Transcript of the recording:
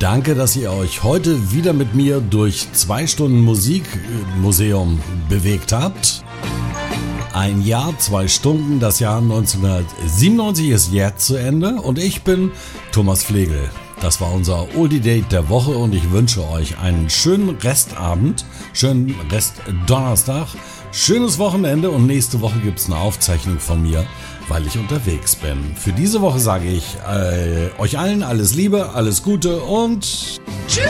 Danke, dass ihr euch heute wieder mit mir durch 2 Stunden Musikmuseum bewegt habt. Ein Jahr, 2 Stunden, das Jahr 1997 ist jetzt zu Ende und ich bin Thomas Flegel. Das war unser Oldie Date der Woche und ich wünsche euch einen schönen Restabend, schönen Rest-Donnerstag, schönes Wochenende und nächste Woche gibt es eine Aufzeichnung von mir, weil ich unterwegs bin. Für diese Woche sage ich euch allen alles Liebe, alles Gute und tschüss!